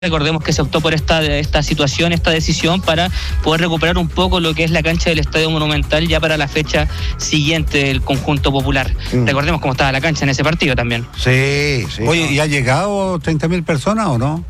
Recordemos que se optó por esta situación, esta decisión, para poder recuperar un poco lo que es la cancha del Estadio Monumental ya para la fecha siguiente del conjunto popular. Recordemos cómo estaba la cancha en ese partido también. Sí. Oye, ¿y ha llegado 30.000 personas o no?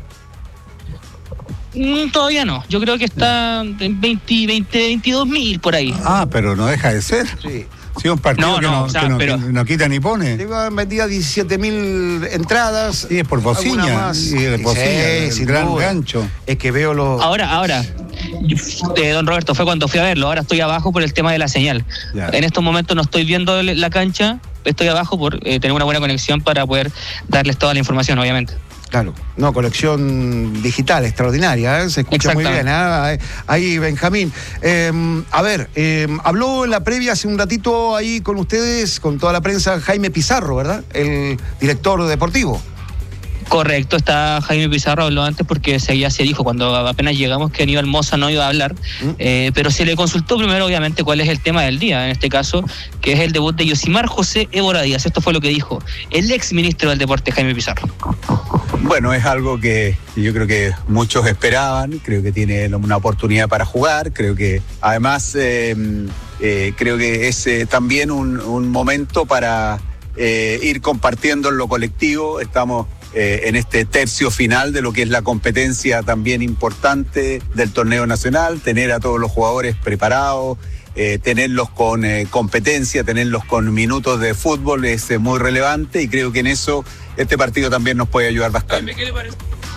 Todavía no. Yo creo que está en 22.000 por ahí. Ah, pero no deja de ser. Sí. Sí, un partido que no quita ni pone. Llevan vendidas 17.000 entradas. Sí, es por bocina. Sí, el gran gancho. Es que veo los... Ahora, don Roberto, fue cuando fui a verlo. Ahora estoy abajo por el tema de la señal. Ya. En estos momentos no estoy viendo la cancha. Estoy abajo por tener una buena conexión para poder darles toda la información, obviamente. Claro, no, colección digital extraordinaria, ¿eh? Se escucha muy bien, ¿eh? Ahí Benjamín. Habló en la previa hace un ratito ahí con ustedes, con toda la prensa, Jaime Pizarro, ¿verdad? El director deportivo. Correcto, está Jaime Pizarro, habló antes porque ya se dijo cuando apenas llegamos que Aníbal Mosa no iba a hablar, pero se le consultó primero obviamente cuál es el tema del día, en este caso, que es el debut de Yosimar José Évora Díaz. Esto fue lo que dijo el ex ministro del Deporte, Jaime Pizarro. Bueno, es algo que yo creo que muchos esperaban, creo que tiene una oportunidad para jugar, creo que además creo que es también un momento para ir compartiendo en lo colectivo. Estamos en este tercio final de lo que es la competencia también importante del torneo nacional, tener a todos los jugadores preparados, tenerlos con competencia, tenerlos con minutos de fútbol es muy relevante, y creo que en eso este partido también nos puede ayudar bastante. ¿Qué le parece?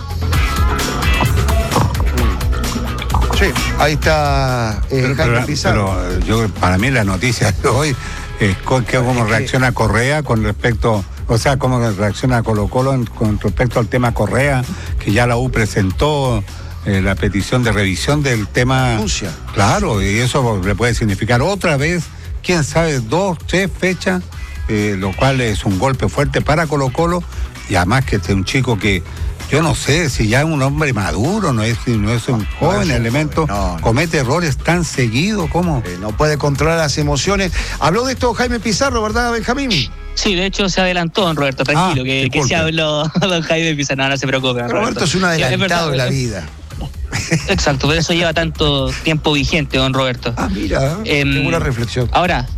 Sí, ahí está Jaime Pizarro. Pero para mí la noticia de hoy es cómo reacciona Correa con respecto... O sea, cómo reacciona Colo-Colo con respecto al tema Correa, que ya la U presentó la petición de revisión del tema. Rusia. Claro, y eso le puede significar otra vez, quién sabe, 2, 3 fechas, lo cual es un golpe fuerte para Colo-Colo, y además que este es un chico que, yo no sé si ya es un hombre maduro, no es un joven elemento, comete errores tan seguidos como... no puede controlar las emociones. Habló de esto Jaime Pizarro, ¿verdad, Benjamín? Sí, de hecho se adelantó, don Roberto, tranquilo, que se habló don Jaime Pizarro, no se preocupe. Don Roberto es un adelantado de la vida. Exacto, por eso lleva tanto tiempo vigente, don Roberto. Mira, qué buena reflexión. Ahora,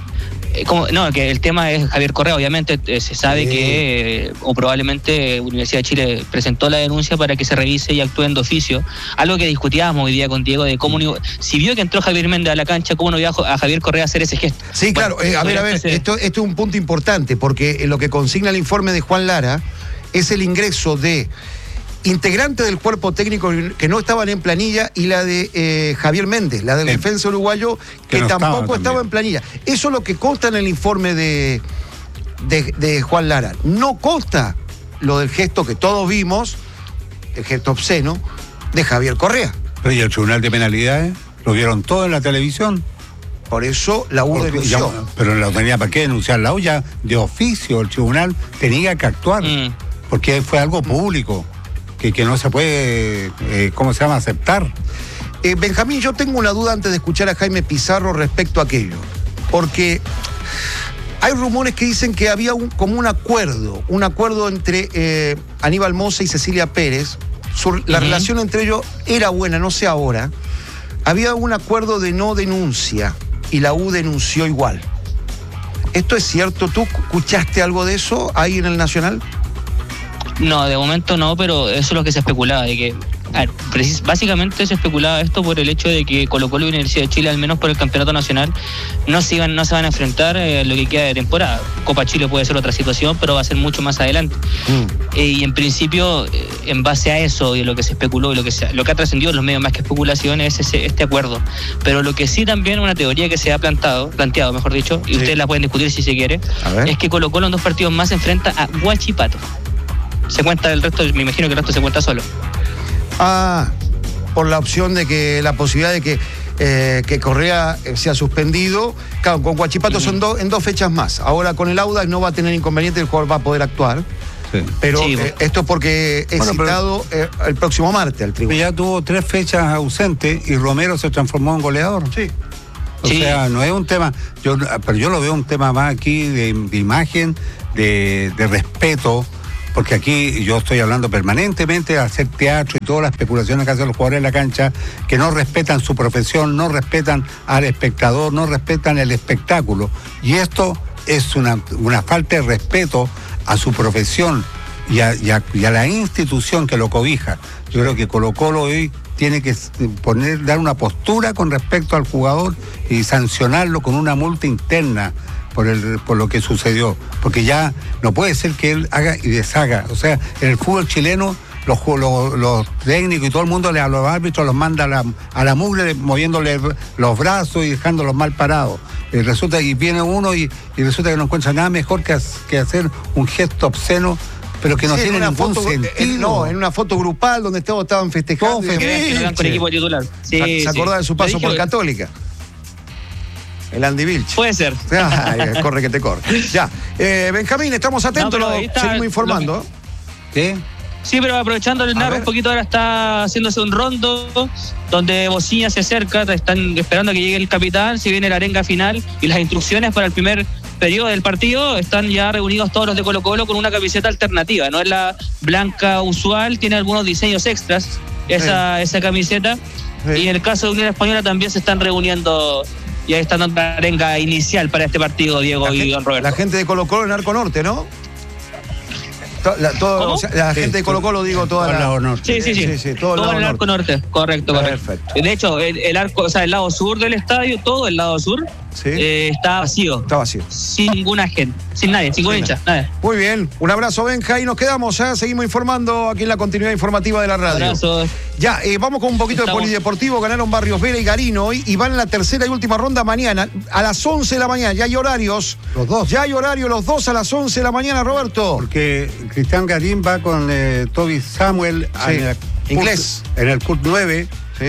que el tema es Javier Correa, obviamente se sabe que o probablemente Universidad de Chile presentó la denuncia para que se revise y actúen de oficio, algo que discutíamos hoy día con Diego, de cómo si vio que entró Javier Méndez a la cancha, cómo no iba a Javier Correa a hacer ese gesto. Sí, bueno, claro, a ver, esto es un punto importante, porque lo que consigna el informe de Juan Lara es el ingreso de integrantes del cuerpo técnico que no estaban en planilla, y la de Javier Méndez, la del defensa uruguayo, que tampoco estaba en planilla. Eso es lo que consta en el informe de Juan Lara. No consta lo del gesto que todos vimos, el gesto obsceno, de Javier Correa. Pero ¿y el Tribunal de Penalidades? ¿Lo vieron todo en la televisión? Por eso la U denunció. Pero no tenía para qué denunciar la U, ya de oficio el tribunal tenía que actuar, porque fue algo público. Que no se puede, aceptar. Benjamín, yo tengo una duda antes de escuchar a Jaime Pizarro respecto a aquello, porque hay rumores que dicen que había como un acuerdo entre Aníbal Mosa y Cecilia Pérez. La relación entre ellos era buena, no sé ahora. Había un acuerdo de no denuncia y la U denunció igual. ¿Esto es cierto? ¿Tú escuchaste algo de eso ahí en el Nacional? No, de momento no, pero eso es lo que se especulaba, de que básicamente se especulaba esto por el hecho de que Colo-Colo y Universidad de Chile, al menos por el campeonato nacional, no se van a enfrentar lo que queda de temporada. Copa Chile puede ser otra situación, pero va a ser mucho más adelante. Y en principio, en base a eso y lo que se especuló y lo que ha trascendido en los medios más que especulación es este acuerdo. Pero lo que sí también una teoría que se ha planteado, mejor dicho, y ustedes la pueden discutir si se quiere, es que Colo-Colo en 2 partidos más se enfrenta a Huachipato. Se cuenta el resto, me imagino que el resto se cuenta solo. Por la opción de que la posibilidad de que Correa sea suspendido. Claro, con Huachipato son en 2 fechas más. Ahora con el Audax no va a tener inconveniente, el jugador va a poder actuar. Sí. Pero esto es porque es citado el próximo martes al tribunal. Ya tuvo 3 fechas ausentes y Romero se transformó en goleador. Sí. O sea, no es un tema, pero yo lo veo un tema más aquí de imagen, de respeto, porque aquí yo estoy hablando permanentemente de hacer teatro y todas las especulaciones que hacen los jugadores en la cancha, que no respetan su profesión, no respetan al espectador, no respetan el espectáculo. Y esto es una falta de respeto a su profesión y a la institución que lo cobija. Yo creo que Colo-Colo hoy tiene que dar una postura con respecto al jugador y sancionarlo con una multa interna por lo que sucedió, porque ya no puede ser que él haga y deshaga. O sea, en el fútbol chileno los técnicos y todo el mundo a los árbitros los manda a la mugre, moviéndole los brazos y dejándolos mal parados. Y viene uno y resulta que no encuentra nada mejor que hacer un gesto obsceno, pero que no tiene ningún sentido. En una foto grupal donde todos estaban festejando. Con equipo titular. ¿Se acordaba de su paso por Católica? El Andy Vilch. Puede ser. Corre que te corre. Ya. Benjamín, estamos atentos, seguimos informando. ¿Qué? Sí, pero aprovechando el narro un poquito, ahora está haciéndose un rondo donde Bocina se acerca, están esperando a que llegue el capitán, si viene la arenga final y las instrucciones para el primer periodo del partido. Están ya reunidos todos los de Colo-Colo con una camiseta alternativa, no es la blanca usual, tiene algunos diseños extras esa camiseta. Sí. Y en el caso de Unión Española también se están reuniendo. Y ahí están dando la arenga inicial para este partido, Diego y don Roberto. La gente de Colo-Colo en Arco Norte, ¿no? La gente de Colo-Colo, digo, toda la... Sí, todo el Arco Norte, correcto. Perfecto. De hecho, el arco, o sea, el lado sur del estadio, todo el lado sur, está vacío. Está vacío. Sin ninguna gente, sin nadie, sin hinchas, nada. Muy bien, un abrazo, Benja, y nos quedamos, seguimos informando aquí en la continuidad informativa de la radio. Abrazos. Ya, vamos con un poquito de polideportivo. Ganaron Barrios Vera y Garino hoy y van en la tercera y última ronda mañana a las 11 de la mañana. Ya hay horarios. Los dos. Ya hay horario, los dos a las 11 de la mañana, Roberto. Porque Cristian Garín va con Toby Samuel inglés en el CUT 9. Sí.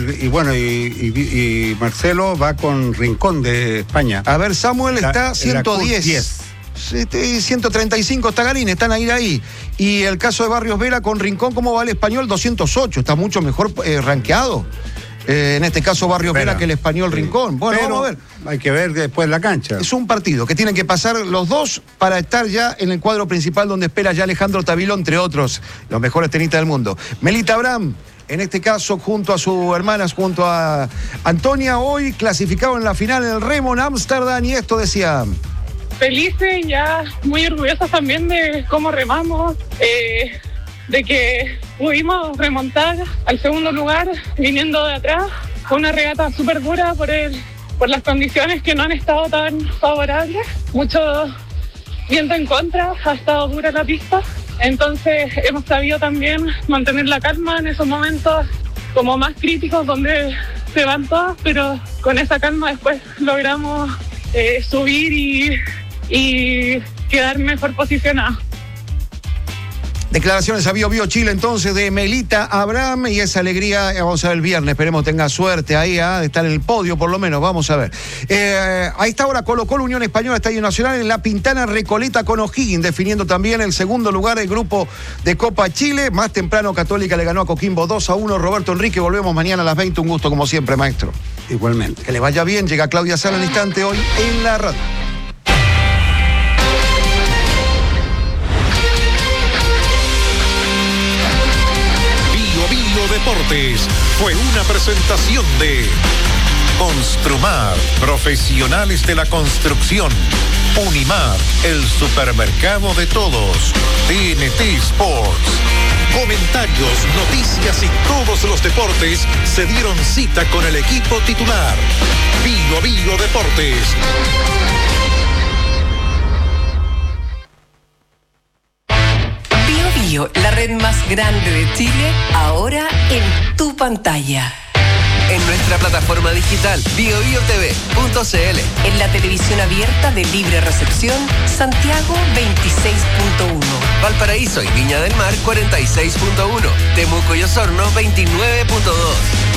Y Marcelo va con Rincón de España. A ver, Samuel está 110. 135 está Garín, están ahí. Y el caso de Barrios Vera con Rincón, ¿cómo va el Español? 208, está mucho mejor rankeado. En este caso Barrios Vera que el Español Rincón. Bueno, pero vamos a ver. Hay que ver después la cancha. Es un partido que tienen que pasar los dos para estar ya en el cuadro principal donde espera ya Alejandro Tabiló, entre otros, los mejores tenistas del mundo. Melita Abraham, en este caso junto a sus hermanas, junto a Antonia, hoy clasificado en la final en el remo en Ámsterdam, y esto decía... Felices, ya muy orgullosas también de cómo remamos, de que pudimos remontar al segundo lugar viniendo de atrás. Fue una regata súper dura por las condiciones que no han estado tan favorables. Mucho viento en contra, ha estado dura la pista. Entonces hemos sabido también mantener la calma en esos momentos como más críticos donde se van todas, pero con esa calma después logramos subir y quedar mejor posicionada. Declaraciones a Bio Chile entonces de Melita Abraham, y esa alegría vamos a ver el viernes, esperemos tenga suerte ahí de estar en el podio por lo menos, vamos a ver. A esta hora Colo-Colo, Unión Española, Estadio Nacional, en La Pintana, Recoleta con O'Higgins, definiendo también el segundo lugar del grupo de Copa Chile. Más temprano Católica le ganó a Coquimbo 2-1. Roberto Enrique, volvemos mañana a las 20, un gusto como siempre, maestro. Igualmente. Que le vaya bien, llega Claudia Sala al instante hoy en la radio. Deportes fue una presentación de Construmar, profesionales de la construcción. Unimar, el supermercado de todos. TNT Sports. Comentarios, noticias y todos los deportes se dieron cita con el equipo titular. Bio Deportes. La red más grande de Chile, ahora en tu pantalla. En nuestra plataforma digital biobiotv.cl. En la televisión abierta de libre recepción, Santiago 26.1. Valparaíso y Viña del Mar 46.1. Temuco y Osorno 29.2.